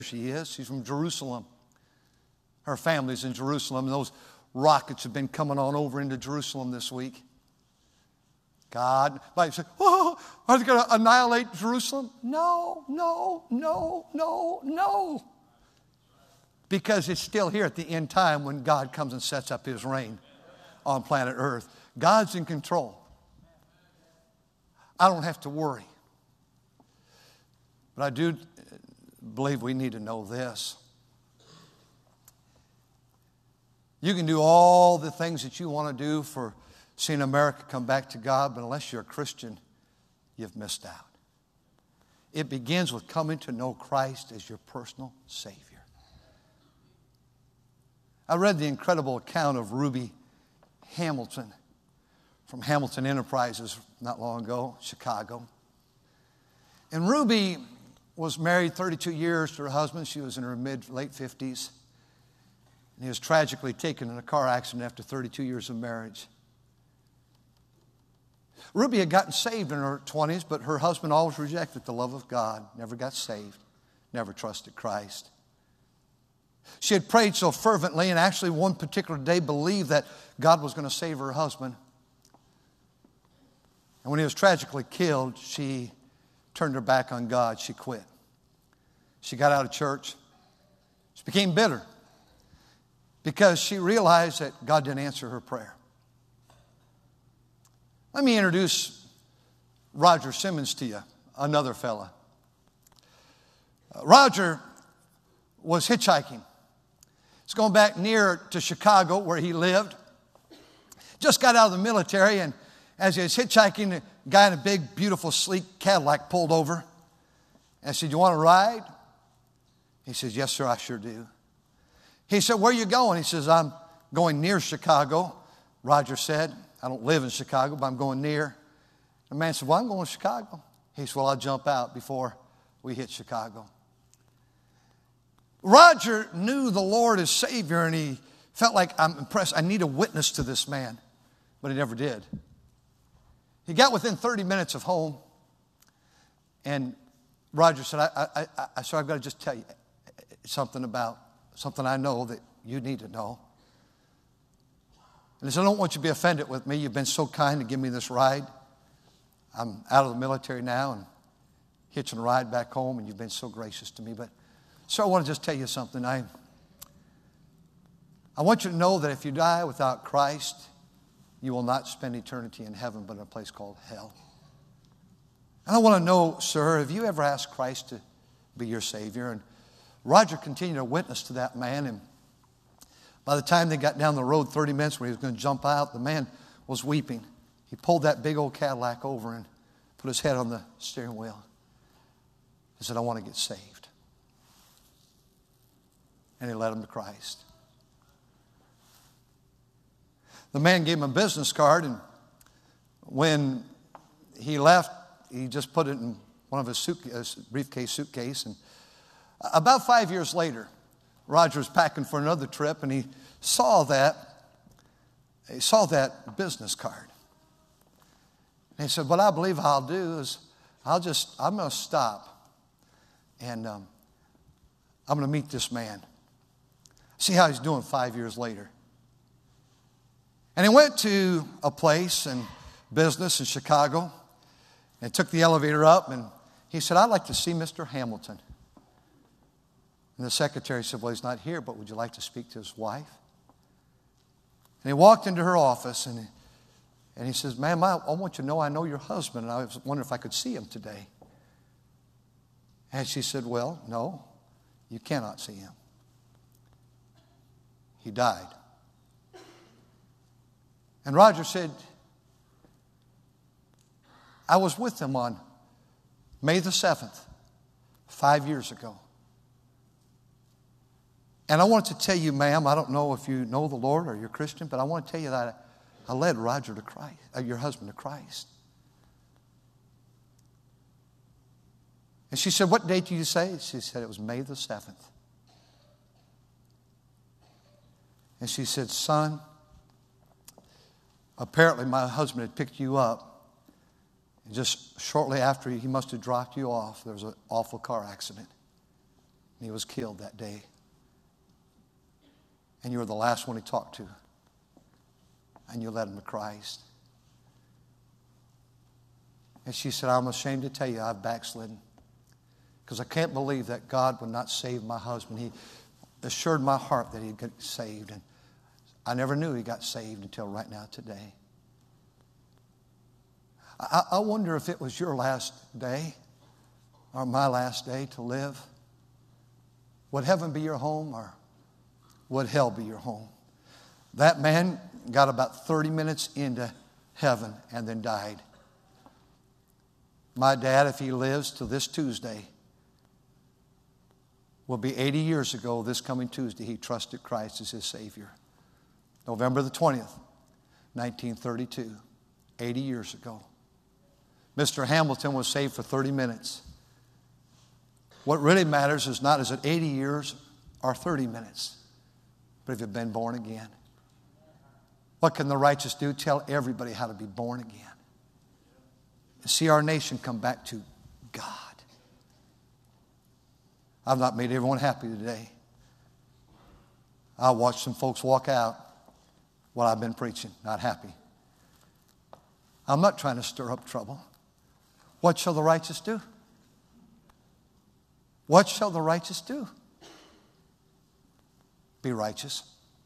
she is. She's from Jerusalem. Her family's in Jerusalem. And those rockets have been coming on over into Jerusalem this week. God, might say, oh, are they going to annihilate Jerusalem? No, no, no, no, no. Because it's still here at the end time when God comes and sets up his reign on planet Earth. God's in control. I don't have to worry. But I do believe we need to know this. You can do all the things that you want to do for seeing America come back to God, but unless you're a Christian, you've missed out. It begins with coming to know Christ as your personal Savior. I read the incredible account of Ruby Hamilton from Hamilton Enterprises not long ago, Chicago. And Ruby was married 32 years to her husband. She was in her late 50s. And he was tragically taken in a car accident after 32 years of marriage. Ruby had gotten saved in her 20s, but her husband always rejected the love of God, never got saved, never trusted Christ. She had prayed so fervently and actually one particular day believed that God was going to save her husband. And when he was tragically killed, she turned her back on God. She quit. She got out of church. She became bitter because she realized that God didn't answer her prayer. Let me introduce Roger Simmons to you, another fella. Roger was hitchhiking. He's going back near to Chicago where he lived. Just got out of the military, and as he was hitchhiking, a guy in a big, beautiful, sleek Cadillac pulled over. And I said, "You want to ride?" He says, "Yes, sir, I sure do." He said, "Where are you going?" He says, "I'm going near Chicago." Roger said, "I don't live in Chicago, but I'm going near." The man said, "Well, I'm going to Chicago." He said, "Well, I'll jump out before we hit Chicago." Roger knew the Lord as Savior, and he felt like, I'm impressed. I need a witness to this man. But he never did. He got within 30 minutes of home, and Roger said, so I've got to just tell you something I know that you need to know. And he said, "I don't want you to be offended with me. You've been so kind to give me this ride. I'm out of the military now and hitching a ride back home, and you've been so gracious to me. But, sir, I want to just tell you something. I want you to know that if you die without Christ, you will not spend eternity in heaven, but in a place called hell. And I want to know, sir, have you ever asked Christ to be your Savior?" And Roger continued to witness to that man, and by the time they got down the road 30 minutes where he was going to jump out, the man was weeping. He pulled that big old Cadillac over and put his head on the steering wheel. He said, "I want to get saved." And he led him to Christ. The man gave him a business card, and when he left, he just put it in one of his briefcase suitcase. And about 5 years later, Roger was packing for another trip, and he saw that business card. And he said, "What I believe I'll do is I'm going to stop, and I'm going to meet this man. See how he's doing 5 years later." And he went to a place in business in Chicago and took the elevator up, and he said, "I'd like to see Mr. Hamilton." And the secretary said, "Well, he's not here, but would you like to speak to his wife?" And he walked into her office, and he says, "Ma'am, I want you to know I know your husband, and I was wondering if I could see him today." And she said, "Well, no, you cannot see him. He died." And Roger said, "I was with him on May the 7th, 5 years ago. And I want to tell you, ma'am, I don't know if you know the Lord or you're Christian, but I want to tell you that I led Roger to Christ, your husband to Christ." And she said, "What date did you say?" She said, "It was May the 7th. And she said, "Son, apparently my husband had picked you up. And just shortly after he must have dropped you off, there was an awful car accident. And he was killed that day. And you were the last one he talked to. And you led him to Christ. And she said, I'm ashamed to tell you I've backslidden. Because I can't believe that God would not save my husband. He assured my heart that he'd get saved. And I never knew he got saved until right now today. I wonder if it was your last day or my last day to live. Would heaven be your home or would hell be your home? That man got about 30 minutes into heaven and then died. My dad, if he lives to this Tuesday, will be 80 years ago this coming Tuesday. He trusted Christ as his Savior. November the 20th, 1932, 80 years ago. Mr. Hamilton was saved for 30 minutes. What really matters is not is it 80 years or 30 minutes, but if you've been born again. What can the righteous do? Tell everybody how to be born again. See our nation come back to God. I've not made everyone happy today. I watched some folks walk out while I've been preaching, not happy. I'm not trying to stir up trouble. What shall the righteous do? What shall the righteous do? Be righteous.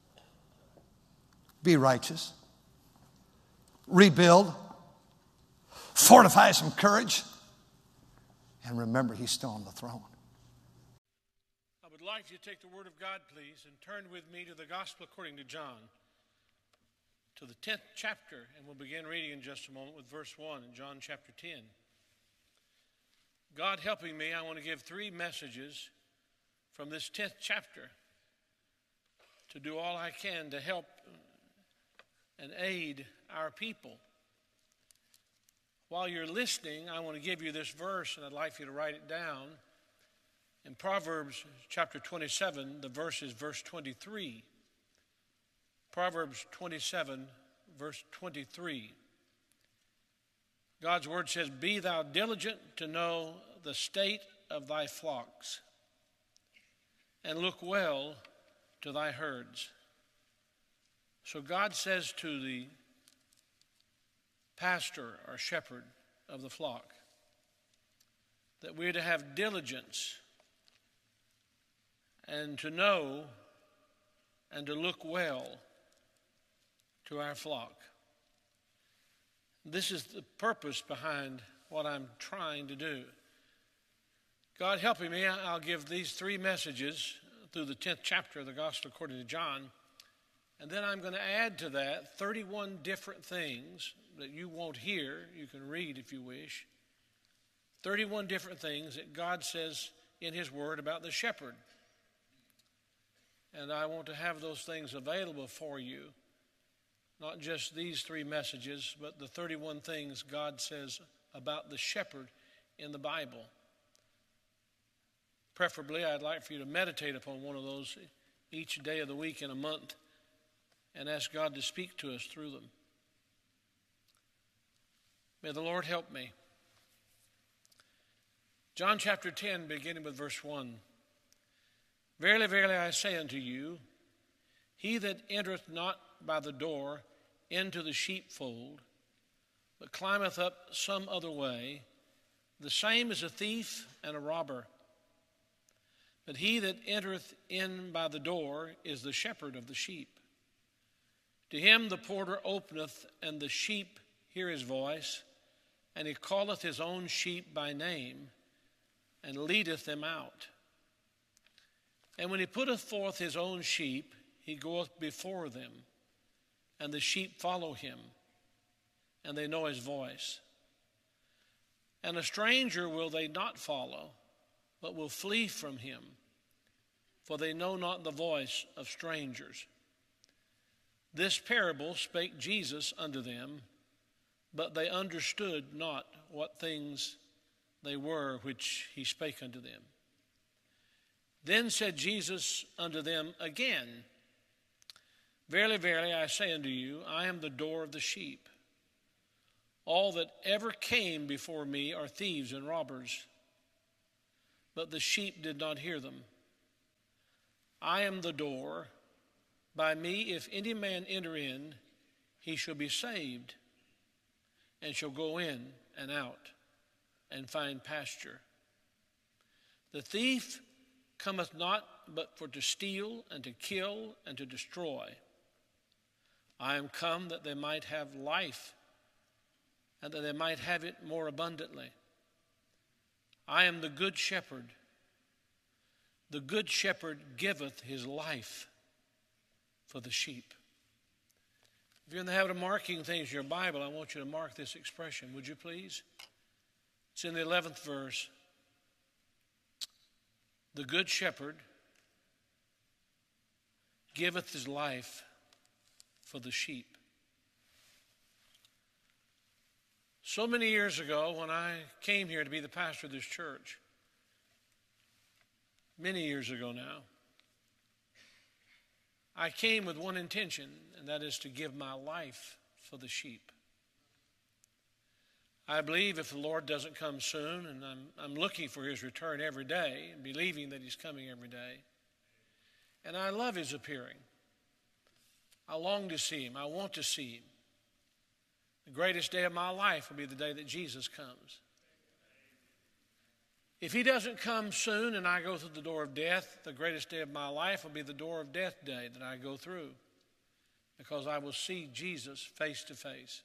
Be righteous. Rebuild. Fortify some courage. And remember, he's still on the throne. I would like you to take the Word of God, please, and turn with me to the Gospel according to John, to the 10th chapter, and we'll begin reading in just a moment with verse 1 in John chapter 10. God helping me, I want to give 3 messages from this 10th chapter to do all I can to help and aid our people. While you're listening, I want to give you this verse, and I'd like you to write it down. In Proverbs chapter 27, the verse is verse 23. Proverbs 27, verse 23. God's word says, "Be thou diligent to know the state of thy flocks, and look well to thy herds." So God says to the pastor or shepherd of the flock that we're to have diligence and to know and to look well to our flock. This is the purpose behind what I'm trying to do. God helping me, I'll give these 3 messages through the 10th chapter of the Gospel according to John. And then I'm going to add to that 31 different things that you won't hear. You can read if you wish. 31 different things that God says in his word about the shepherd. And I want to have those things available for you. Not just these 3 messages, but the 31 things God says about the shepherd in the Bible. Preferably, I'd like for you to meditate upon one of those each day of the week in a month and ask God to speak to us through them. May the Lord help me. John chapter 10, beginning with verse 1. "Verily, verily, I say unto you, he that entereth not by the door into the sheepfold, but climbeth up some other way, the same is a thief and a robber. But he that entereth in by the door is the shepherd of the sheep. To him the porter openeth, and the sheep hear his voice, and he calleth his own sheep by name, and leadeth them out. And when he putteth forth his own sheep, he goeth before them, and the sheep follow him, and they know his voice. And a stranger will they not follow, but will flee from him, for they know not the voice of strangers. This parable spake Jesus unto them, but they understood not what things they were which he spake unto them. Then said Jesus unto them again, Verily, verily, I say unto you, I am the door of the sheep. All that ever came before me are thieves and robbers, but the sheep did not hear them. I am the door. By me, if any man enter in, he shall be saved, and shall go in and out, and find pasture. The thief cometh not but for to steal, and to kill, and to destroy. I am come that they might have life, and that they might have it more abundantly. I am the good shepherd. The good shepherd giveth his life for the sheep. If you're in the habit of marking things in your Bible, I want you to mark this expression, would you please? It's in the 11th verse. The good shepherd giveth his life for the sheep. So many years ago, when I came here to be the pastor of this church, many years ago now, I came with one intention, and that is to give my life for the sheep. I believe if the Lord doesn't come soon, and I'm looking for his return every day, and believing that he's coming every day, and I love his appearing. I long to see him. I want to see him. The greatest day of my life will be the day that Jesus comes. If he doesn't come soon and I go through the door of death, the greatest day of my life will be the door of death day that I go through, because I will see Jesus face to face.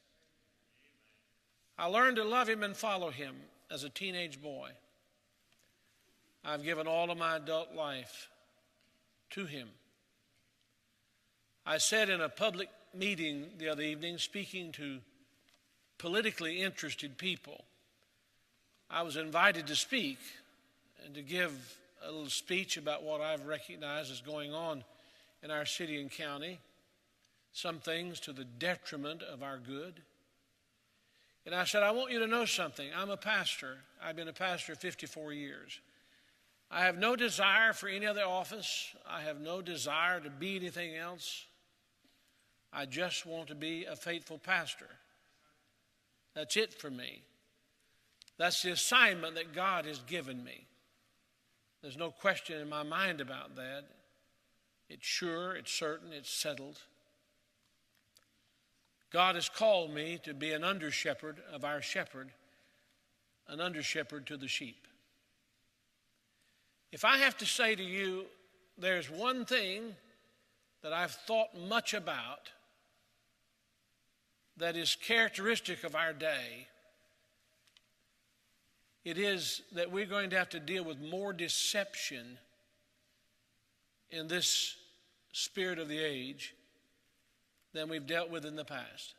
I learned to love him and follow him as a teenage boy. I've given all of my adult life to him. I said in a public meeting the other evening, speaking to politically interested people, I was invited to speak and to give a little speech about what I've recognized as going on in our city and county, some things to the detriment of our good. And I said, I want you to know something. I'm a pastor. I've been a pastor 54 years. I have no desire for any other office. I have no desire to be anything else. I just want to be a faithful pastor. That's it for me. That's the assignment that God has given me. There's no question in my mind about that. It's sure, it's certain, it's settled. God has called me to be an under-shepherd of our shepherd, an under-shepherd to the sheep. If I have to say to you, there's one thing that I've thought much about that is characteristic of our day, it is that we're going to have to deal with more deception in this spirit of the age than we've dealt with in the past.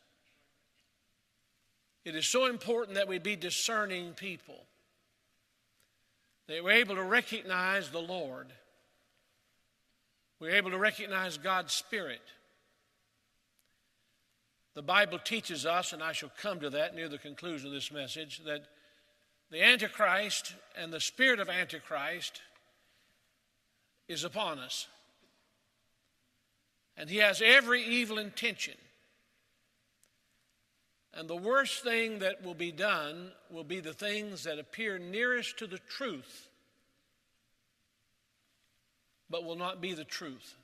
It is so important that we be discerning people, that we're able to recognize the Lord. We're able to recognize God's Spirit. The Bible teaches us, and I shall come to that near the conclusion of this message, that the Antichrist and the spirit of Antichrist is upon us. And he has every evil intention. And the worst thing that will be done will be the things that appear nearest to the truth, but will not be the truth.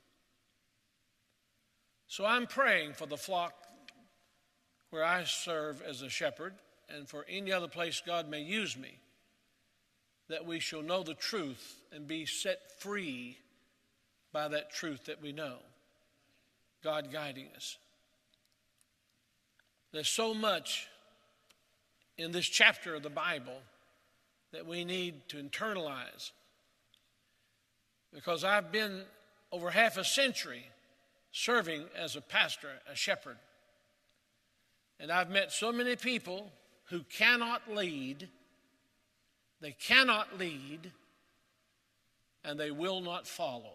So I'm praying for the flock where I serve as a shepherd, and for any other place God may use me, that we shall know the truth and be set free by that truth that we know. God guiding us. There's so much in this chapter of the Bible that we need to internalize. Because I've been over half a century serving as a pastor, a shepherd. And I've met so many people who cannot lead, they cannot lead, and they will not follow.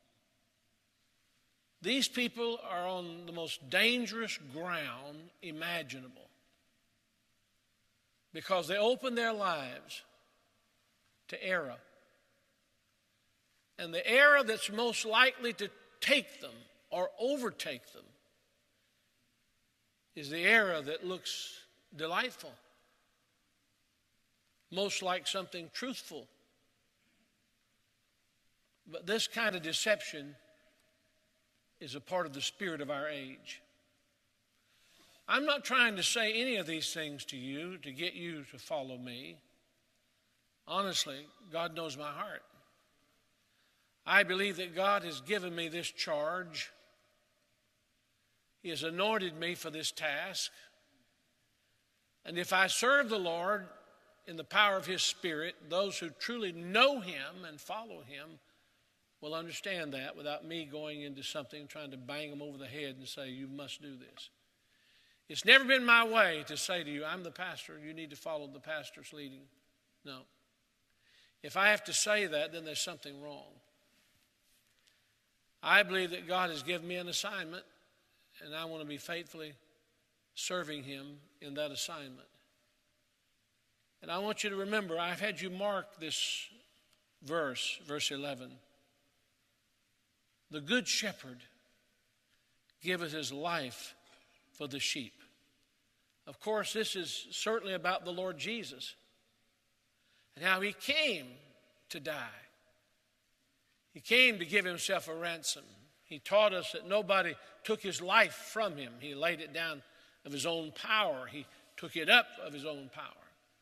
These people are on the most dangerous ground imaginable because they open their lives to error. And the error that's most likely to take them or overtake them is the error that looks delightful, most like something truthful, But this kind of deception is a part of the spirit of our age. I'm not trying to say any of these things to you to get you to follow me. Honestly, God knows my heart. I believe that God has given me this charge. He has anointed me for this task. And if I serve the Lord in the power of His Spirit, those who truly know Him and follow Him will understand that without me going into something, trying to bang them over the head and say, you must do this. It's never been my way to say to you, I'm the pastor, you need to follow the pastor's leading. No. If I have to say that, then there's something wrong. I believe that God has given me an assignment, and I want to be faithfully serving Him in that assignment. And I want you to remember, I've had you mark this verse 11. The good shepherd giveth his life for the sheep. Of course, this is certainly about the Lord Jesus and how He came to die. He came to give Himself a ransom. He taught us that nobody took His life from Him. He laid it down of His own power. He took it up of His own power.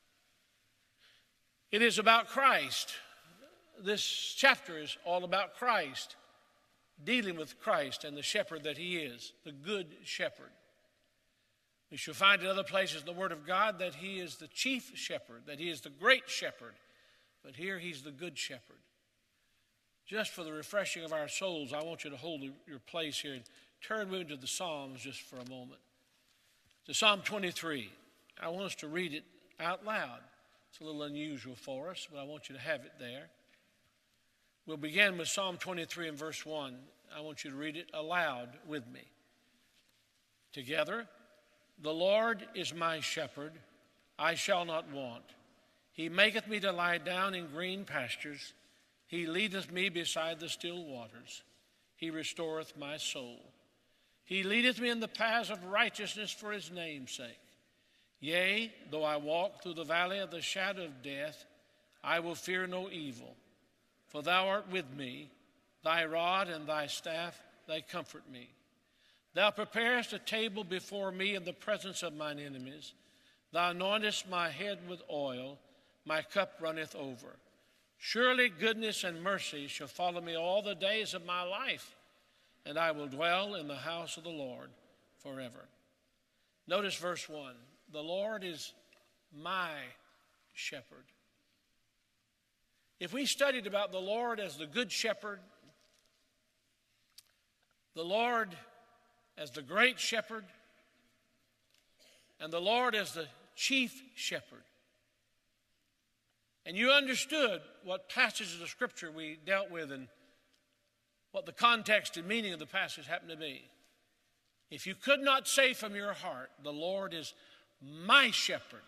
It is about Christ. This chapter is all about Christ, dealing with Christ and the shepherd that He is, the good shepherd. We shall find in other places in the Word of God that He is the chief shepherd, that He is the great shepherd. But here He's the good shepherd. Just for the refreshing of our souls, I want you to hold your place here and turn into the Psalms just for a moment. To Psalm 23. I want us to read it out loud. It's a little unusual for us, but I want you to have it there. We'll begin with Psalm 23 and verse 1. I want you to read it aloud with me. Together, the Lord is my shepherd, I shall not want. He maketh me to lie down in green pastures. He leadeth me beside the still waters. He restoreth my soul. He leadeth me in the paths of righteousness for His name's sake. Yea, though I walk through the valley of the shadow of death, I will fear no evil. For Thou art with me, Thy rod and Thy staff, they comfort me. Thou preparest a table before me in the presence of mine enemies. Thou anointest my head with oil, my cup runneth over. Surely goodness and mercy shall follow me all the days of my life, and I will dwell in the house of the Lord forever. Notice verse 1. The Lord is my shepherd. If we studied about the Lord as the good shepherd, the Lord as the great shepherd, and the Lord as the chief shepherd, and you understood what passages of Scripture we dealt with and what the context and meaning of the passage happened to be, if you could not say from your heart, the Lord is my shepherd,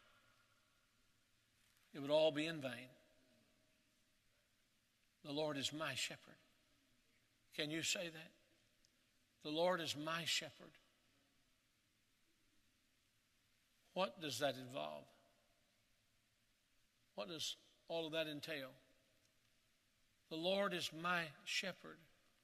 it would all be in vain. The Lord is my shepherd. Can you say that? The Lord is my shepherd. What does that involve? What does all of that entail? The Lord is my shepherd.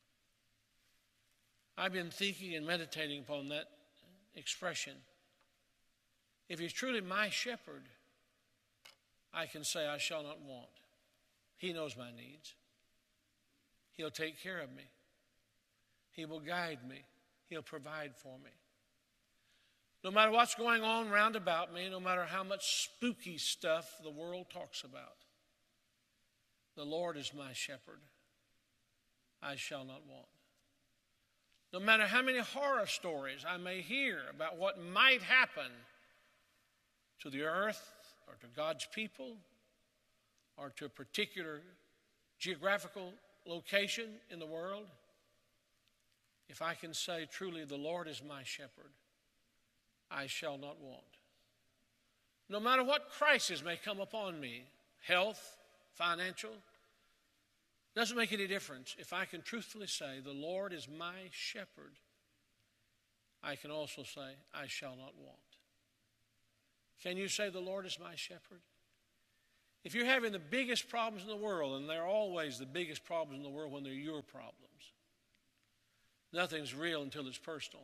I've been thinking and meditating upon that expression. If He's truly my shepherd, I can say I shall not want. He knows my needs. He'll take care of me. He will guide me. He'll provide for me. No matter what's going on round about me, no matter how much spooky stuff the world talks about, the Lord is my shepherd. I shall not want. No matter how many horror stories I may hear about what might happen to the earth or to God's people or to a particular geographical location in the world, if I can say truly the Lord is my shepherd, I shall not want. No matter what crisis may come upon me, health, financial, doesn't make any difference. If I can truthfully say the Lord is my shepherd, I can also say I shall not want. Can you say the Lord is my shepherd? If you're having the biggest problems in the world, and they're always the biggest problems in the world when they're your problems, nothing's real until it's personal.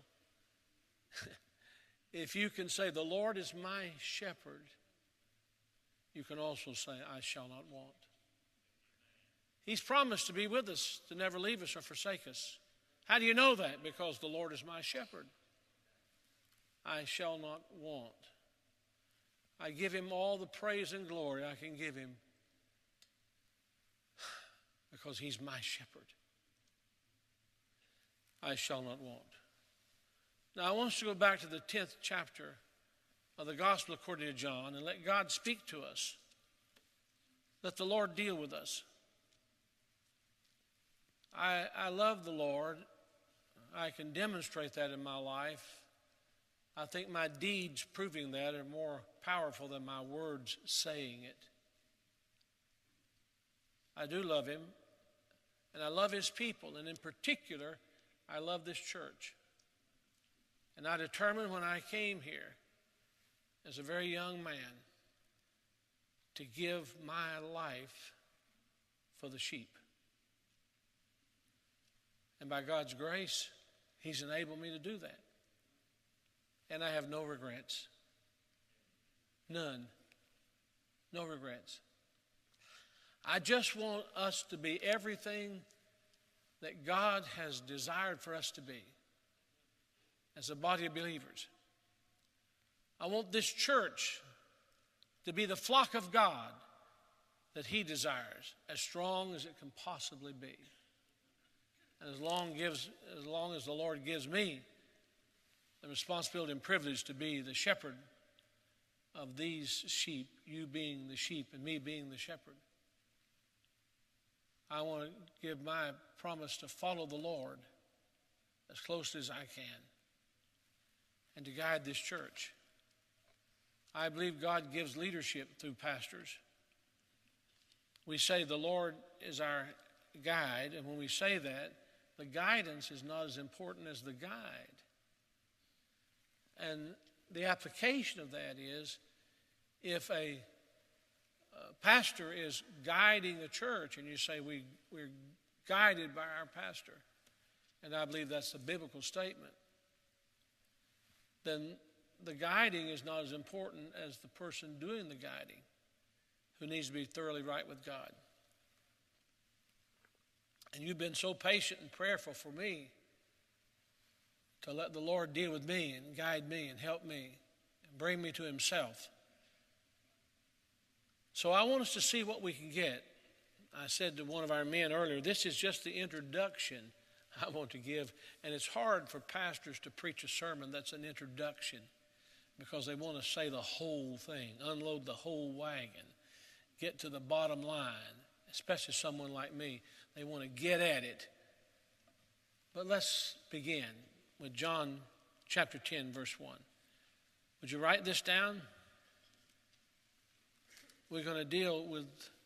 If you can say, the Lord is my shepherd, you can also say, I shall not want. He's promised to be with us, to never leave us or forsake us. How do you know that? Because the Lord is my shepherd. I shall not want. I give him all the praise and glory I can give him because he's my shepherd. I shall not want. Now, I want us to go back to the 10th chapter of the Gospel according to John and let God speak to us. Let the Lord deal with us. I love the Lord. I can demonstrate that in my life. I think my deeds proving that are more powerful than my words saying it. I do love him, and I love his people, and in particular, I love this church. And I determined when I came here as a very young man to give my life for the sheep. And by God's grace, he's enabled me to do that. And I have no regrets. None. No regrets. I just want us to be everything that God has desired for us to be as a body of believers. I want this church to be the flock of God that he desires, as strong as it can possibly be. And as long as the Lord gives me the responsibility and privilege to be the shepherd of these sheep, you being the sheep and me being the shepherd, I want to give my promise to follow the Lord as closely as I can and to guide this church. I believe God gives leadership through pastors. We say the Lord is our guide, and when we say that, the guidance is not as important as the guide. And the application of that is, if a pastor is guiding a church, and you say we're guided by our pastor, and I believe that's a biblical statement, then the guiding is not as important as the person doing the guiding, who needs to be thoroughly right with God. And you've been so patient and prayerful for me to let the Lord deal with me and guide me and help me and bring me to himself. So I want us to see what we can get. I said to one of our men earlier, this is just the introduction I want to give. And it's hard for pastors to preach a sermon that's an introduction because they want to say the whole thing, unload the whole wagon, get to the bottom line, especially someone like me. They want to get at it. But let's begin with John chapter 10, verse 1. Would you write this down? We're going to deal with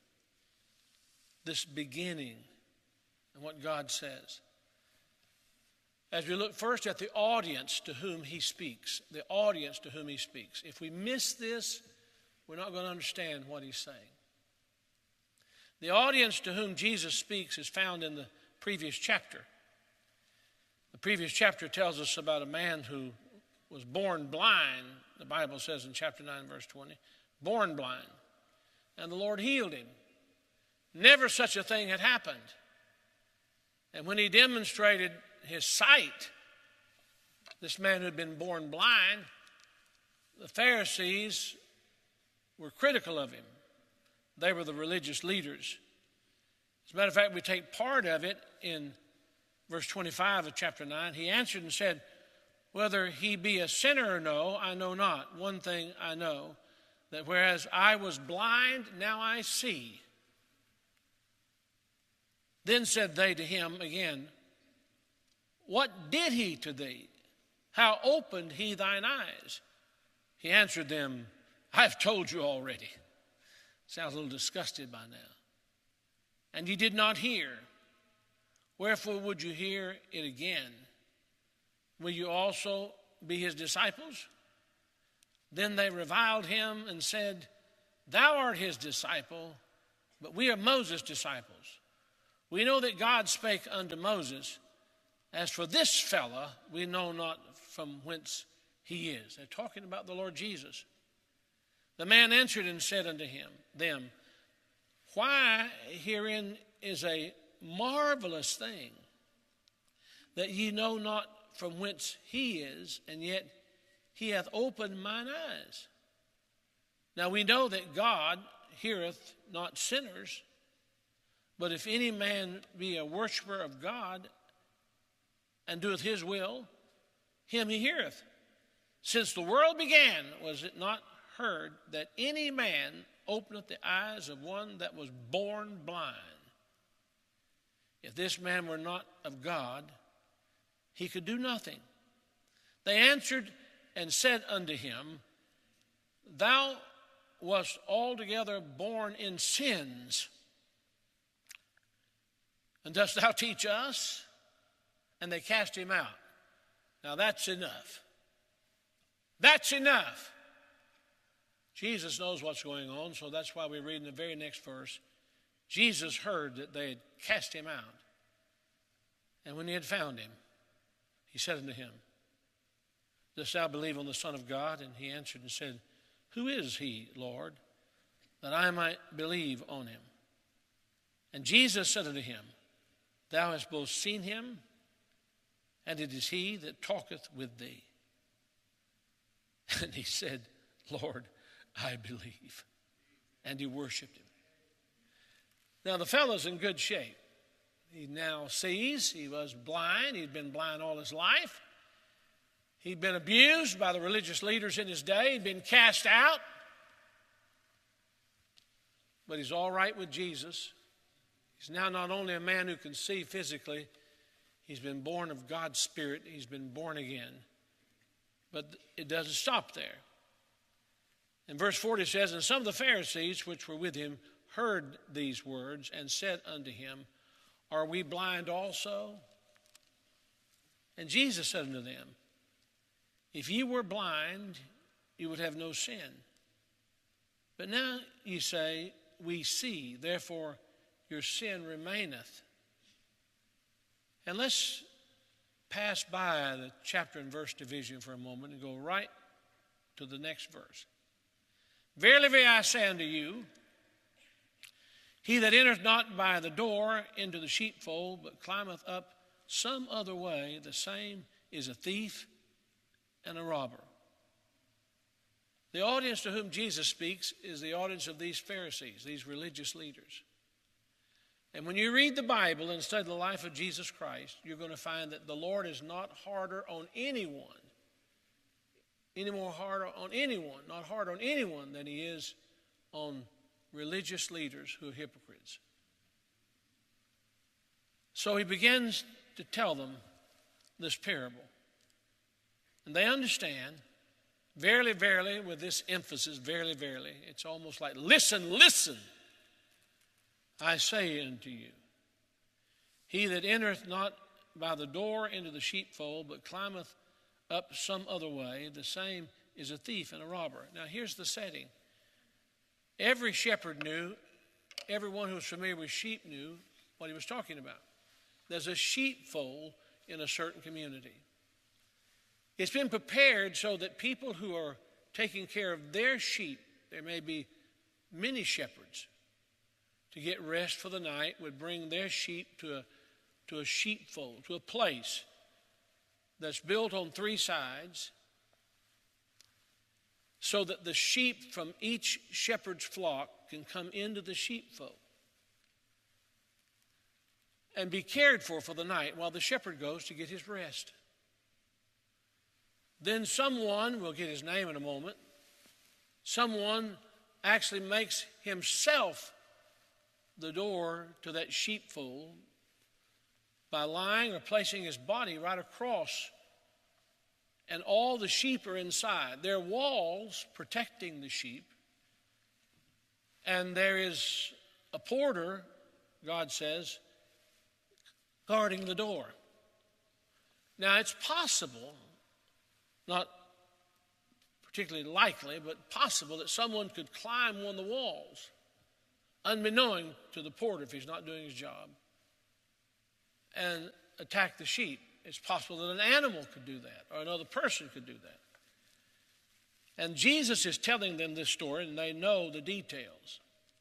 this beginning and what God says. As we look first at the audience to whom he speaks, the audience to whom he speaks. If we miss this, we're not going to understand what he's saying. The audience to whom Jesus speaks is found in the previous chapter. The previous chapter tells us about a man who was born blind, the Bible says in chapter 9, verse 20, born blind. And the Lord healed him. Never such a thing had happened. And when he demonstrated his sight, this man who had been born blind, the Pharisees were critical of him. They were the religious leaders. As a matter of fact, we take part of it in verse 25 of chapter 9. He answered and said, whether he be a sinner or no, I know not. One thing I know, that whereas I was blind, now I see. Then said they to him again, what did he to thee? How opened he thine eyes? He answered them, I have told you already. Sounds a little disgusted by now. And ye did not hear. Wherefore would you hear it again? Will you also be his disciples? Then they reviled him and said, thou art his disciple, but we are Moses' disciples. We know that God spake unto Moses, as for this fellow, we know not from whence he is. They're talking about the Lord Jesus. The man answered and said unto them, why herein is a marvelous thing, that ye know not from whence he is, and yet he hath opened mine eyes. Now we know that God heareth not sinners, but if any man be a worshiper of God and doeth his will, him he heareth. Since the world began, was it not heard that any man openeth the eyes of one that was born blind? If this man were not of God, he could do nothing. They answered and said unto him, thou wast altogether born in sins, and dost thou teach us? And they cast him out. Now that's enough. That's enough. Jesus knows what's going on, so that's why we read in the very next verse, Jesus heard that they had cast him out. And when he had found him, he said unto him, dost thou believe on the Son of God? And he answered and said, who is he, Lord, that I might believe on him? And Jesus said unto him, thou hast both seen him, and it is he that talketh with thee. And he said, Lord, I believe. And he worshiped him. Now the fellow's in good shape. He now sees. He was blind. He'd been blind all his life. He'd been abused by the religious leaders in his day. He'd been cast out. But he's all right with Jesus. He's now not only a man who can see physically, he's been born of God's Spirit. He's been born again. But it doesn't stop there. In verse 40 it says, and some of the Pharisees which were with him heard these words and said unto him, are we blind also? And Jesus said unto them, if ye were blind, you would have no sin. But now ye say, we see, therefore your sin remaineth. And let's pass by the chapter and verse division for a moment and go right to the next verse. Verily, verily, I say unto you, he that entereth not by the door into the sheepfold, but climbeth up some other way, the same is a thief and a robber. The audience to whom Jesus speaks is the audience of these Pharisees, these religious leaders. And when you read the Bible and study the life of Jesus Christ, you're going to find that the Lord is not harder on anyone, not harder on anyone than he is on religious leaders who are hypocrites. So he begins to tell them this parable. And they understand, verily, verily, with this emphasis, verily, verily, it's almost like, listen, listen, I say unto you, he that entereth not by the door into the sheepfold, but climbeth up some other way, the same is a thief and a robber. Now here's the setting. Every shepherd knew, everyone who was familiar with sheep knew what he was talking about. There's a sheepfold in a certain community. It's been prepared so that people who are taking care of their sheep, there may be many shepherds, to get rest for the night, would bring their sheep to a sheepfold, to a place that's built on three sides, so that the sheep from each shepherd's flock can come into the sheepfold and be cared for the night while the shepherd goes to get his rest. Then someone, we'll get his name in a moment, someone actually makes himself the door to that sheepfold by lying or placing his body right across, and all the sheep are inside. There are walls protecting the sheep, and there is a porter, God says, guarding the door. Now it's possible, not particularly likely, but possible that someone could climb one of the walls, unbeknown to the porter if he's not doing his job, and attack the sheep. It's possible that an animal could do that, or another person could do that. And Jesus is telling them this story, and they know the details.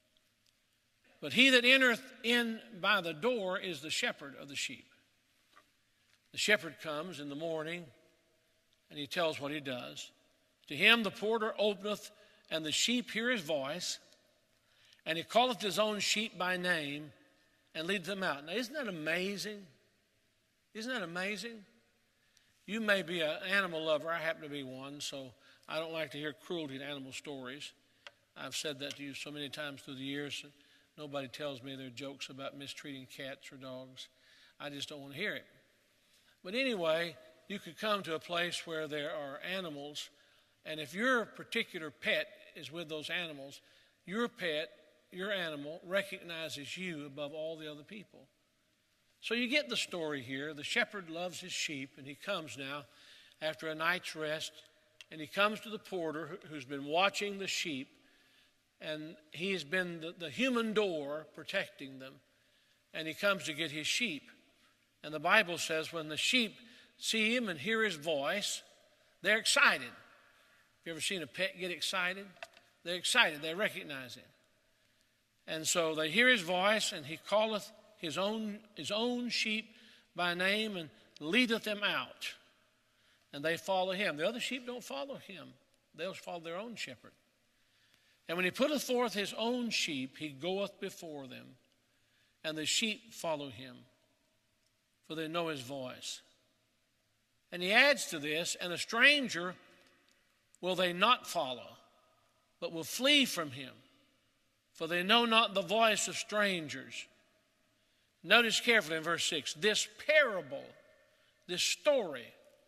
But he that entereth in by the door is the shepherd of the sheep. The shepherd comes in the morning, and he tells what he does. To him the porter openeth, and the sheep hear his voice, and he calleth his own sheep by name, and leadeth them out. Now, isn't that amazing? Isn't that amazing? You may be an animal lover. I happen to be one, so I don't like to hear cruelty in animal stories. I've said that to you so many times through the years. Nobody tells me their jokes about mistreating cats or dogs. I just don't want to hear it. But anyway, you could come to a place where there are animals, and if your particular pet is with those animals, your pet, your animal, recognizes you above all the other people. So you get the story here. The shepherd loves his sheep, and he comes now after a night's rest, and he comes to the porter who's been watching the sheep, and he has been the human door protecting them, and he comes to get his sheep. And the Bible says when the sheep see him and hear his voice, they're excited. Have you ever seen a pet get excited? They're excited. They recognize him. And so they hear his voice, and he calleth his own sheep by name and leadeth them out. And they follow him. The other sheep don't follow him. They'll follow their own shepherd. And when he putteth forth his own sheep, he goeth before them, and the sheep follow him, for they know his voice. And he adds to this, and a stranger will they not follow, but will flee from him, for they know not the voice of strangers. Notice carefully in verse 6, this parable, this story,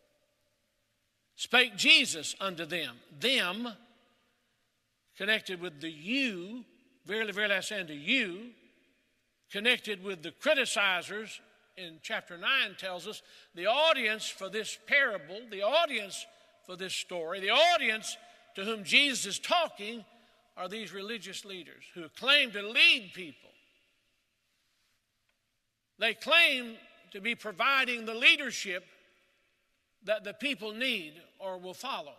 spake Jesus unto them. Them, connected with the you, verily, verily I say unto you, connected with the criticizers in chapter 9 tells us the audience for this parable, the audience for this story, the audience to whom Jesus is talking are these religious leaders who claim to lead people. They claim to be providing the leadership that the people need or will follow.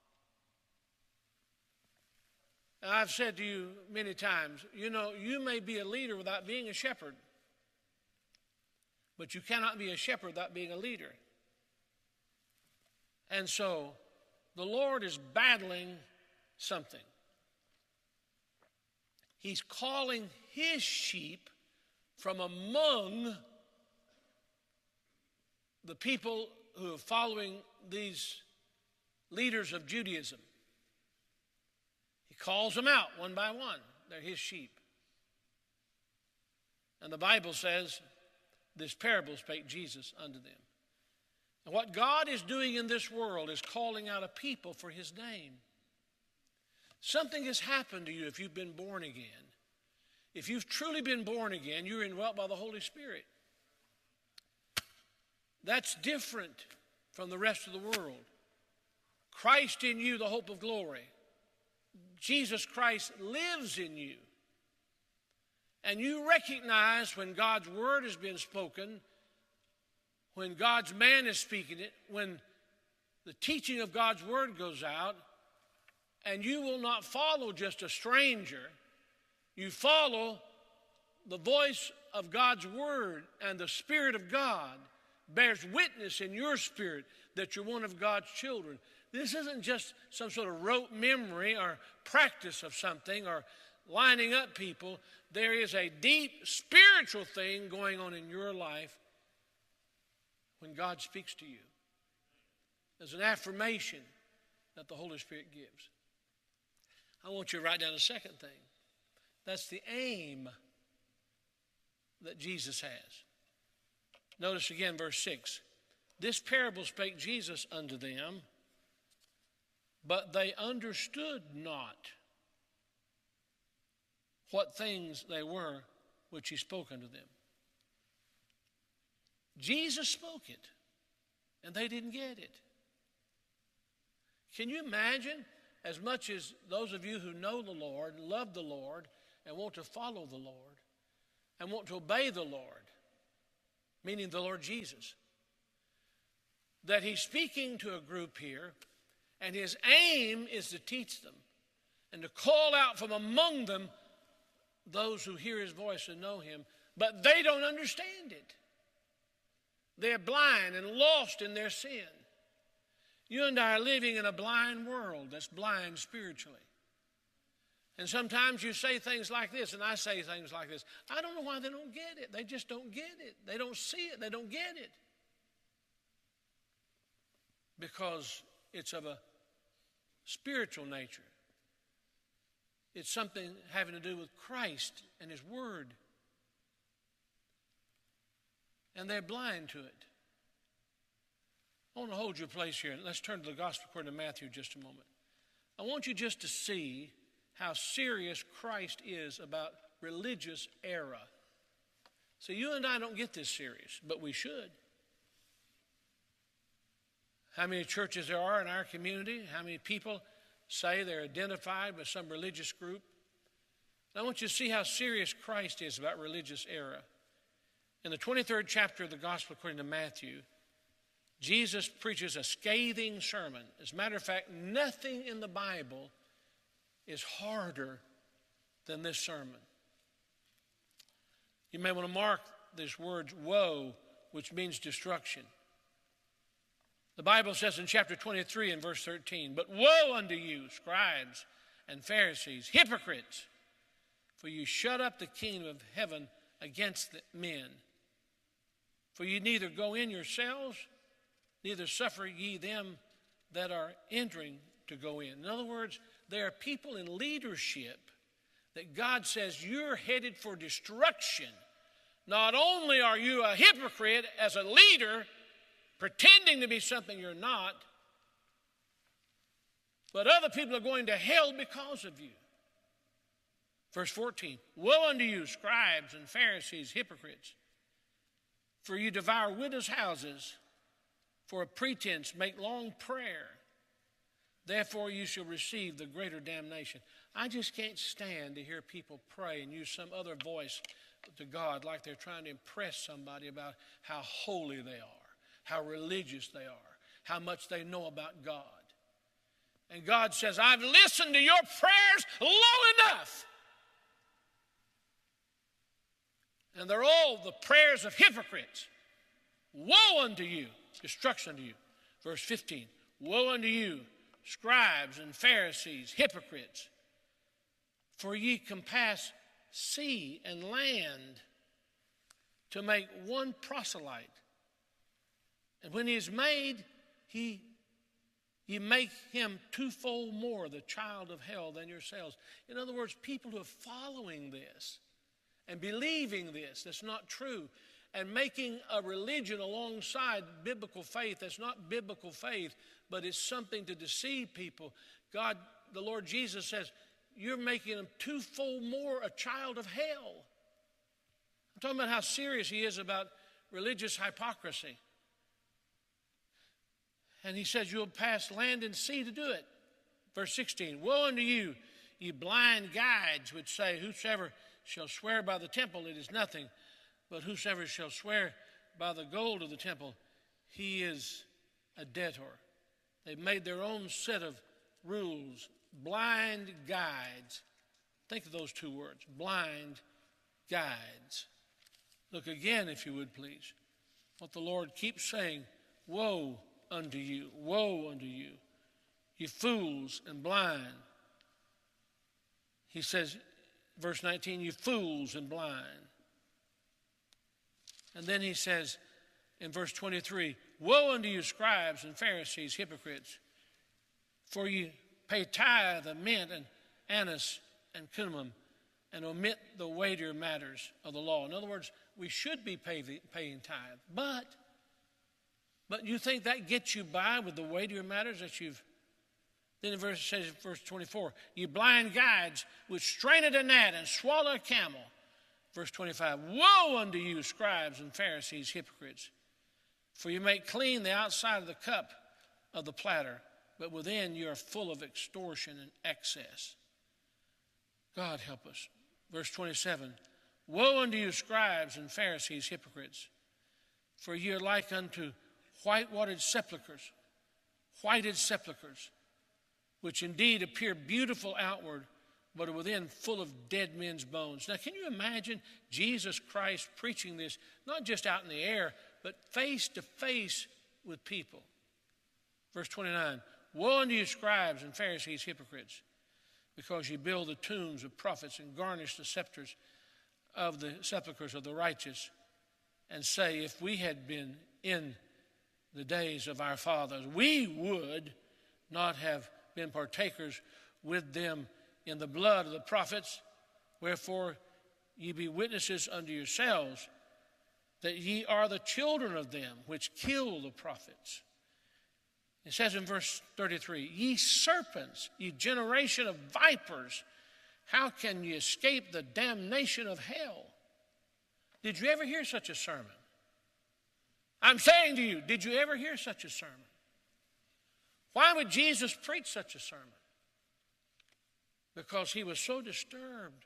And I've said to you many times, you may be a leader without being a shepherd, but you cannot be a shepherd without being a leader. And so the Lord is battling something. He's calling his sheep from among the people who are following these leaders of Judaism. He calls them out one by one. They're his sheep. And the Bible says, this parable spake Jesus unto them. And what God is doing in this world is calling out a people for his name. Something has happened to you if you've been born again. If you've truly been born again, you're indwelt by the Holy Spirit. That's different from the rest of the world. Christ in you, the hope of glory. Jesus Christ lives in you. And you recognize when God's word has been spoken, when God's man is speaking it, when the teaching of God's word goes out, and you will not follow just a stranger. You follow the voice of God's word, and the Spirit of God bears witness in your spirit that you're one of God's children. This isn't just some sort of rote memory or practice of something or lining up people. There is a deep spiritual thing going on in your life when God speaks to you. There's an affirmation that the Holy Spirit gives. I want you to write down a second thing. That's the aim that Jesus has. Notice again verse 6. This parable spake Jesus unto them, but they understood not what things they were which he spoke unto them. Jesus spoke it, and they didn't get it. Can you imagine, as much as those of you who know the Lord, love the Lord, and want to follow the Lord, and want to obey the Lord, meaning the Lord Jesus, that he's speaking to a group here, and his aim is to teach them and to call out from among them those who hear his voice and know him, but they don't understand it. They're blind and lost in their sin. You and I are living in a blind world that's blind spiritually. And sometimes you say things like this, and I say things like this. I don't know why they don't get it. They just don't get it. They don't see it. They don't get it. Because it's of a spiritual nature. It's something having to do with Christ and his word. And they're blind to it. I want to hold your place here. Let's turn to the gospel according to Matthew just a moment. I want you just to see how serious Christ is about religious error. So you and I don't get this serious, but we should. How many churches there are in our community? How many people say they're identified with some religious group? And I want you to see how serious Christ is about religious error. In the 23rd chapter of the Gospel according to Matthew, Jesus preaches a scathing sermon. As a matter of fact, nothing in the Bible is harder than this sermon. You may want to mark these words, woe, which means destruction. The Bible says in chapter 23 and verse 13, but woe unto you, scribes and Pharisees, hypocrites, for you shut up the kingdom of heaven against the men. For you neither go in yourselves, neither suffer ye them that are entering to go in. In other words, there are people in leadership that God says you're headed for destruction. Not only are you a hypocrite as a leader, pretending to be something you're not, but other people are going to hell because of you. Verse 14, woe unto you, scribes and Pharisees, hypocrites, for you devour widows' houses, for a pretense make long prayer. Therefore you shall receive the greater damnation. I just can't stand to hear people pray and use some other voice to God like they're trying to impress somebody about how holy they are, how religious they are, how much they know about God. And God says, I've listened to your prayers long enough. And they're all the prayers of hypocrites. Woe unto you, destruction unto you. Verse 15, woe unto you, scribes and Pharisees, hypocrites, for ye compass sea and land to make one proselyte. And when he is made, ye make him twofold more the child of hell than yourselves. In other words, people who are following this and believing this that's not true, and making a religion alongside biblical faith that's not biblical faith, but it's something to deceive people. God, the Lord Jesus says, you're making him twofold more a child of hell. I'm talking about how serious he is about religious hypocrisy. And he says, you'll pass land and sea to do it. Verse 16, woe unto you, ye blind guides, which say, whosoever shall swear by the temple, it is nothing. But whosoever shall swear by the gold of the temple, he is a debtor. They've made their own set of rules. Blind guides. Think of those two words, blind guides. Look again, if you would, please. What the Lord keeps saying, woe unto you, you fools and blind. He says, verse 19, you fools and blind. And then he says in verse 23, woe unto you, scribes and Pharisees, hypocrites, for you pay tithe of mint and anise and cumin, and omit the weightier matters of the law. In other words, we should be paying tithe. But you think that gets you by with the weightier matters that you've... Then the verse says in verse 24, you blind guides which strain at a gnat and swallow a camel. Verse 25, woe unto you, scribes and Pharisees, hypocrites, for you make clean the outside of the cup of the platter, but within you are full of extortion and excess. God help us. Verse 27, woe unto you, scribes and Pharisees, hypocrites, for ye are like unto whited sepulchres, which indeed appear beautiful outward, but are within full of dead men's bones. Now, can you imagine Jesus Christ preaching this, not just out in the air, but face to face with people? Verse 29, woe unto you, scribes and Pharisees, hypocrites, because ye build the tombs of prophets and garnish the sepulchres of the righteous, and say, if we had been in the days of our fathers, we would not have been partakers with them in the blood of the prophets. Wherefore ye be witnesses unto yourselves that ye are the children of them which kill the prophets. It says in verse 33, ye serpents, ye generation of vipers, how can ye escape the damnation of hell? Did you ever hear such a sermon? I'm saying to you, did you ever hear such a sermon? Why would Jesus preach such a sermon? Because he was so disturbed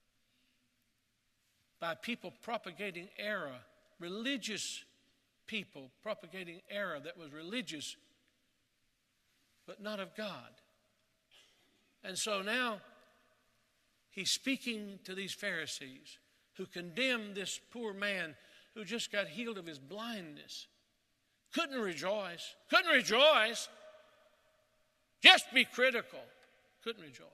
by people propagating error, religious people propagating error that was religious but not of God. And so now he's speaking to these Pharisees who condemned this poor man who just got healed of his blindness. Couldn't rejoice. Just be critical. Couldn't rejoice.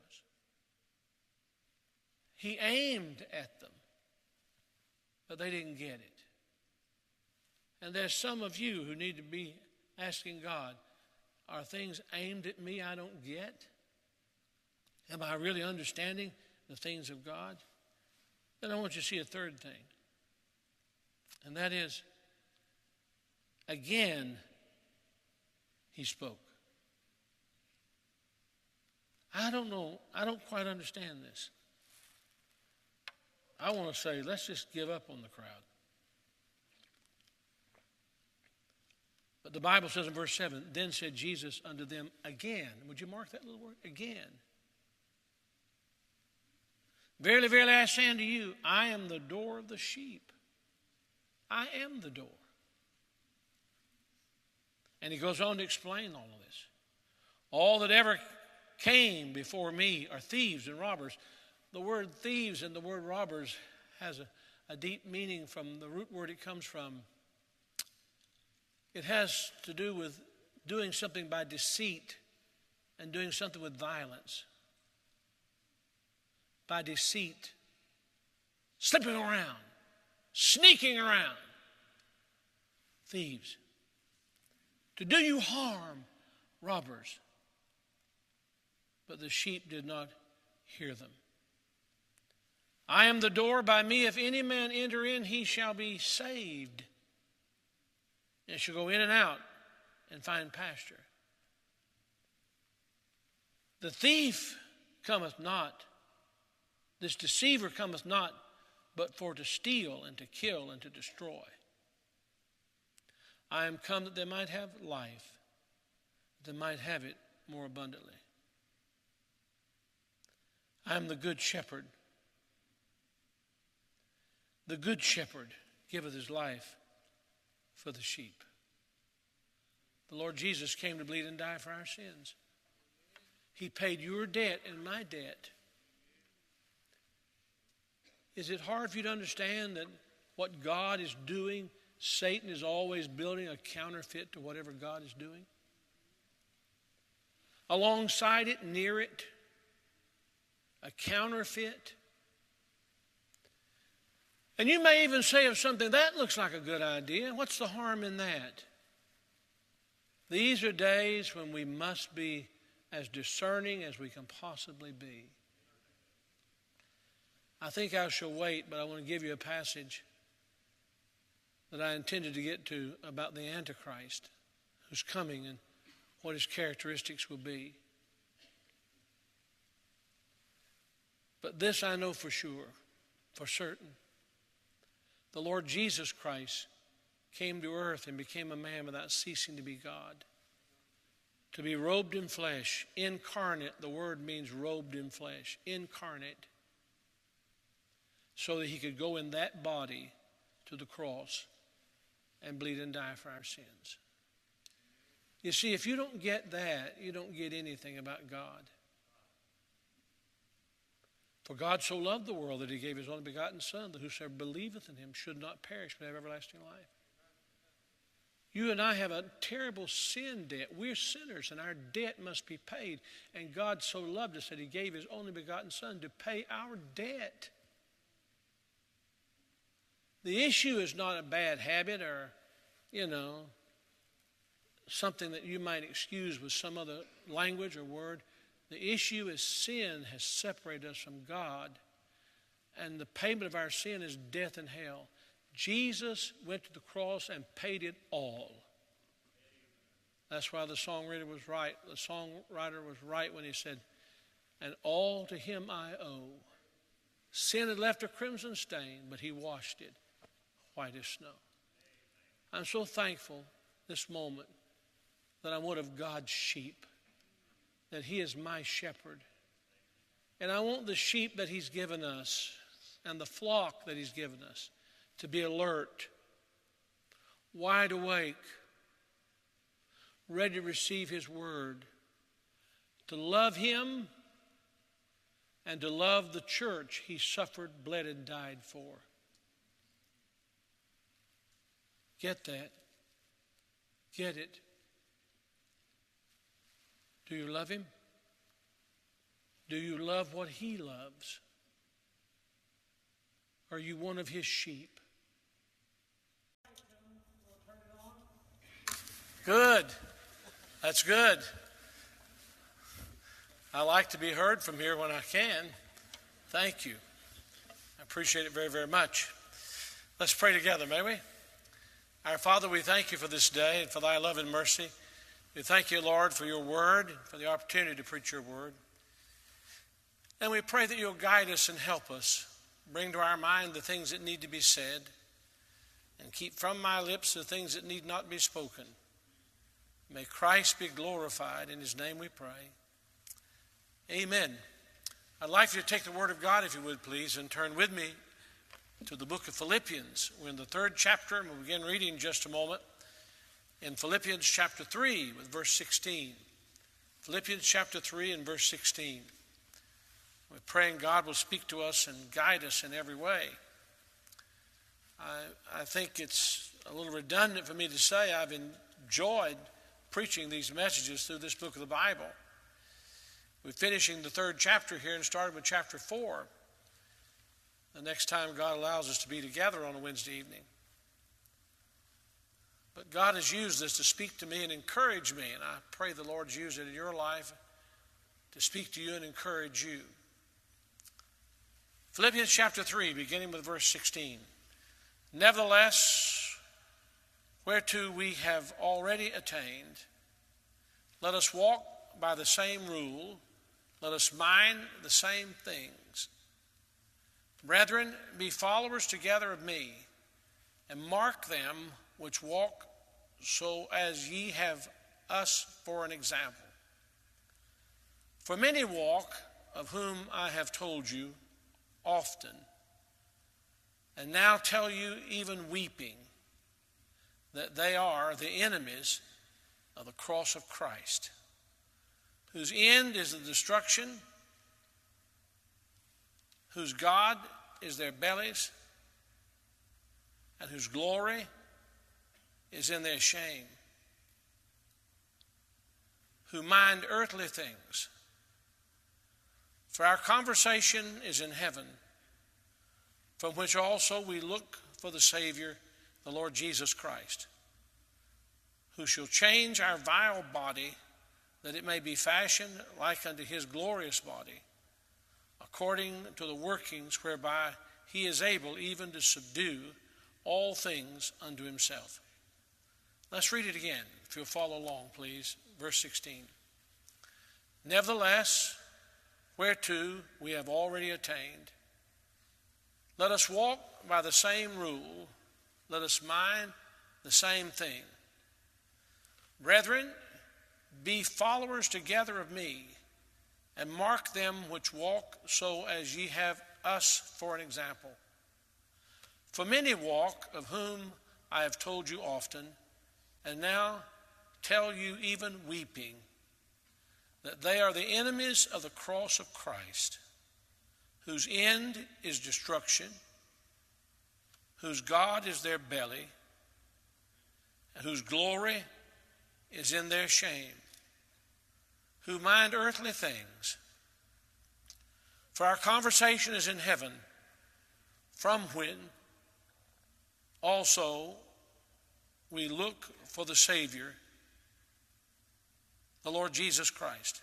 He aimed at them, but they didn't get it. And there's some of you who need to be asking God, are things aimed at me I don't get? Am I really understanding the things of God? Then I want you to see a third thing. And that is, again, he spoke. I don't know. I don't quite understand this. I want to say, let's just give up on the crowd. But the Bible says in verse 7, then said Jesus unto them again. Would you mark that little word? Again. Verily, verily, I say unto you, I am the door of the sheep. I am the door. And he goes on to explain all of this. All that ever came before me are thieves and robbers. The word thieves and the word robbers has a deep meaning from the root word it comes from. It has to do with doing something by deceit and doing something with violence. By deceit, slipping around, sneaking around. Thieves. To do you harm, robbers. But the sheep did not hear them. I am the door. By me, if any man enter in, he shall be saved. And shall go in and out and find pasture. The thief cometh not, this deceiver cometh not, but for to steal and to kill and to destroy. I am come that they might have life, that they might have it more abundantly. I am the good shepherd. The good shepherd giveth his life for the sheep. The Lord Jesus came to bleed and die for our sins. He paid your debt and my debt. Is it hard for you to understand that what God is doing, Satan is always building a counterfeit to whatever God is doing? Alongside it, near it, a counterfeit. And you may even say of something, that looks like a good idea. What's the harm in that? These are days when we must be as discerning as we can possibly be. I think I shall wait, but I want to give you a passage that I intended to get to about the Antichrist who's coming and what his characteristics will be. But this I know for sure, for certain. The Lord Jesus Christ came to earth and became a man without ceasing to be God, to be robed in flesh, incarnate. The word means robed in flesh, incarnate, so that he could go in that body to the cross and bleed and die for our sins. You see, if you don't get that, you don't get anything about God. For God so loved the world that he gave his only begotten Son, that whosoever believeth in him should not perish but have everlasting life. You and I have a terrible sin debt. We're sinners, and our debt must be paid. And God so loved us that he gave his only begotten Son to pay our debt. The issue is not a bad habit or, something that you might excuse with some other language or word. The issue is sin has separated us from God, and the payment of our sin is death and hell. Jesus went to the cross and paid it all. That's why the songwriter was right. The songwriter was right when he said, and all to him I owe. Sin had left a crimson stain, but he washed it white as snow. I'm so thankful this moment that I'm one of God's sheep, that he is my shepherd. And I want the sheep that he's given us and the flock that he's given us to be alert, wide awake, ready to receive his word, to love him and to love the church he suffered, bled, and died for. Get that. Get it. Do you love him? Do you love what he loves? Are you one of his sheep? Good. That's good. I like to be heard from here when I can. Thank you. I appreciate it very, very much. Let's pray together, may we? Our Father, we thank you for this day and for thy love and mercy. We thank you, Lord, for your word and for the opportunity to preach your word. And we pray that you'll guide us and help us. Bring to our mind the things that need to be said, and keep from my lips the things that need not be spoken. May Christ be glorified. In his name we pray. Amen. I'd like you to take the word of God, if you would, please, and turn with me to the book of Philippians. We're in the 3rd chapter, and we'll begin reading in just a moment in Philippians chapter 3 with verse 16. Philippians chapter 3 and verse 16. We're praying God will speak to us and guide us in every way. I think it's a little redundant for me to say I've enjoyed preaching these messages through this book of the Bible. We're finishing the 3rd chapter here and started with chapter 4. The next time God allows us to be together on a Wednesday evening. But God has used this to speak to me and encourage me, and I pray the Lord's used it in your life to speak to you and encourage you. Philippians chapter 3, beginning with verse 16. Nevertheless, whereto we have already attained, let us walk by the same rule, let us mind the same things. Brethren, be followers together of me, and mark them which walk so as ye have us for an example. For many walk, of whom I have told you often, and now tell you even weeping, that they are the enemies of the cross of Christ, whose end is the destruction, whose God is their bellies, and whose glory is in their shame, who mind earthly things. For our conversation is in heaven, from which also we look for the Savior, the Lord Jesus Christ, who shall change our vile body, that it may be fashioned like unto his glorious body, according to the workings whereby he is able even to subdue all things unto himself. Let's read it again, if you'll follow along, please. Verse 16. Nevertheless, whereto we have already attained, let us walk by the same rule, let us mind the same thing. Brethren, be followers together of me, and mark them which walk so as ye have us for an example. For many walk, of whom I have told you often, and now tell you even weeping, that they are the enemies of the cross of Christ, whose end is destruction, whose God is their belly, and whose glory is in their shame, who mind earthly things. For our conversation is in heaven, from when also we look for the Savior, the Lord Jesus Christ,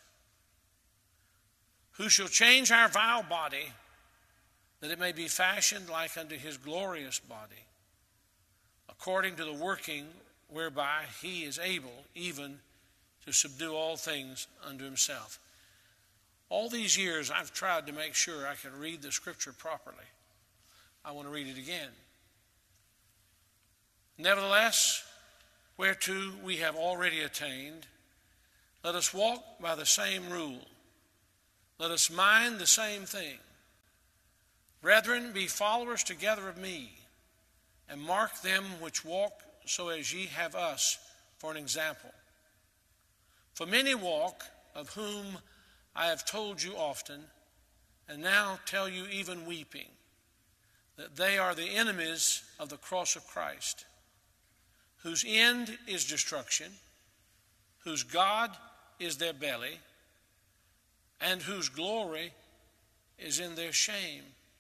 who shall change our vile body, that it may be fashioned like unto his glorious body, according to the working whereby he is able even to subdue all things unto himself. All these years I've tried to make sure I can read the scripture properly. I want to read it again. Nevertheless, whereto we have already attained, let us walk by the same rule. Let us mind the same thing. Brethren, be followers together of me, and mark them which walk so as ye have us for an example. For many walk, of whom I have told you often, and now tell you even weeping, that they are the enemies of the cross of Christ, whose end is destruction, whose God is their belly, and whose glory is in their shame,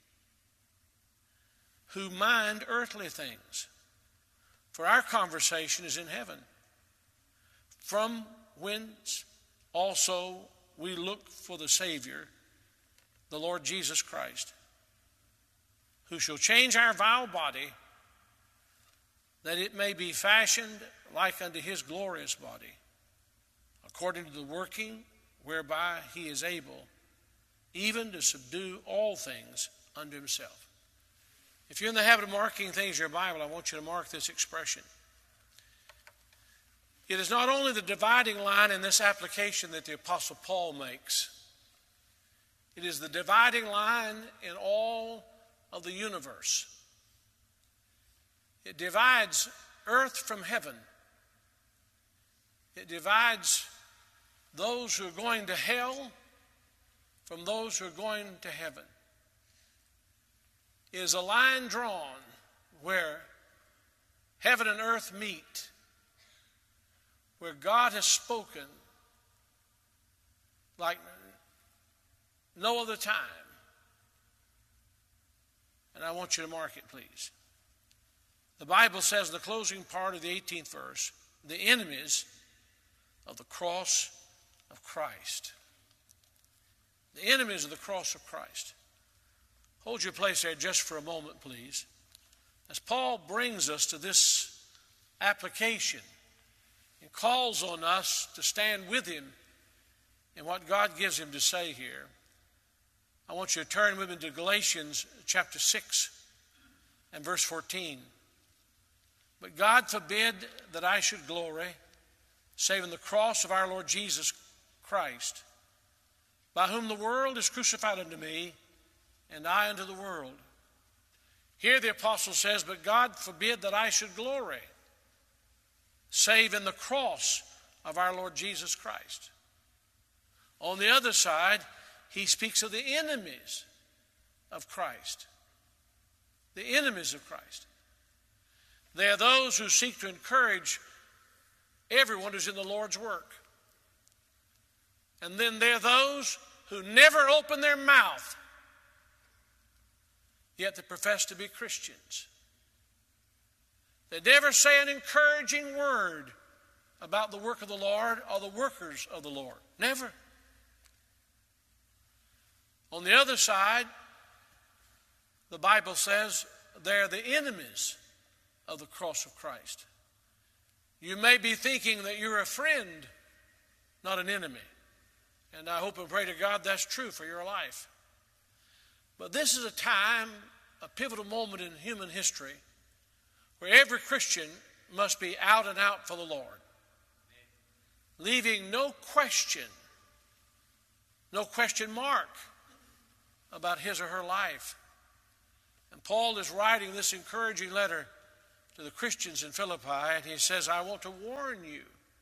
who mind earthly things. For our conversation is in heaven, from whence also we look for the Savior, the Lord Jesus Christ, who shall change our vile body, that it may be fashioned like unto his glorious body, according to the working whereby he is able even to subdue all things unto himself. If you're in the habit of marking things in your Bible, I want you to mark this expression. It is not only the dividing line in this application that the Apostle Paul makes. It is the dividing line in all of the universe. It divides earth from heaven. It divides those who are going to hell from those who are going to heaven. It is a line drawn where heaven and earth meet, where God has spoken like no other time. And I want you to mark it, please. The Bible says in the closing part of the 18th verse, the enemies of the cross of Christ. The enemies of the cross of Christ. Hold your place there just for a moment, please. As Paul brings us to this application and calls on us to stand with him in what God gives him to say here, I want you to turn with me to Galatians chapter 6 and verse 14. But God forbid that I should glory, save in the cross of our Lord Jesus Christ, by whom the world is crucified unto me, and I unto the world. Here the apostle says, but God forbid that I should glory, save in the cross of our Lord Jesus Christ. On the other side, he speaks of the enemies of Christ. The enemies of Christ. They are those who seek to encourage everyone who's in the Lord's work. And then there are those who never open their mouth, yet they profess to be Christians. They never say an encouraging word about the work of the Lord or the workers of the Lord. Never. On the other side, the Bible says they're the enemies of the cross of Christ. You may be thinking that you're a friend, not an enemy. And I hope and pray to God that's true for your life. But this is a time, a pivotal moment in human history, where every Christian must be out and out for the Lord. leaving no question mark about his or her life. And Paul is writing this encouraging letter to the Christians in Philippi, and he says, I want to warn you.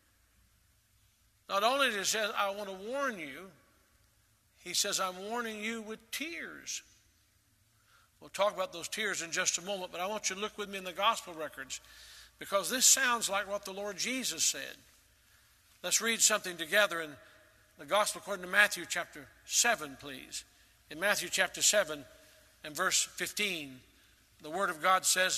Not only does he say, I want to warn you, he says, I'm warning you with tears. We'll talk about those tears in just a moment, but I want you to look with me in the gospel records, because this sounds like what the Lord Jesus said. Let's read something together in the gospel according to Matthew chapter 7, please. In Matthew chapter 7 and verse 15, the word of God says,